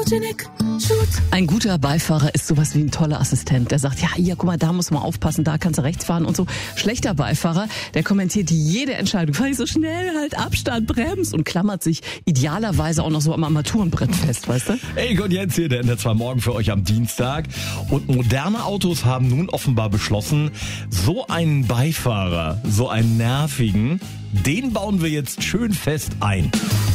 Photogenic Shoot. Ein guter Beifahrer ist sowas wie ein toller Assistent. Der sagt, ja, hier, guck mal, da muss man aufpassen, da kannst du rechts fahren und so. Schlechter Beifahrer, der kommentiert jede Entscheidung. Fahr ich so schnell, halt Abstand, bremst und klammert sich idealerweise auch noch so am Armaturenbrett fest, weißt du? Hey, und jetzt hier der NDR2 Morgen für euch am Dienstag. Und moderne Autos haben nun offenbar beschlossen, so einen Beifahrer, so einen nervigen, den bauen wir jetzt schön fest ein.